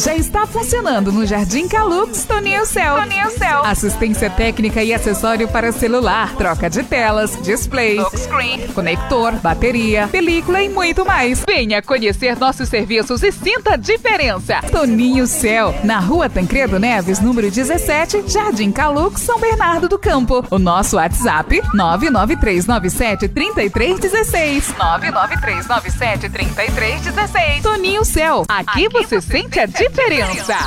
já está funcionando no Jardim Calux, Toninho Cell. Assistência técnica e acessório para celular, troca de telas, display, touchscreen, conector, bateria, película e muito mais. Venha conhecer nossos serviços e sinta a diferença. Toninho Cell, na Rua Tancredo Neves, número 17, Jardim Calux, São Bernardo do Campo. O nosso WhatsApp 99397-3316. 99397-3316. Toninho Cell, aqui você sente a diferença.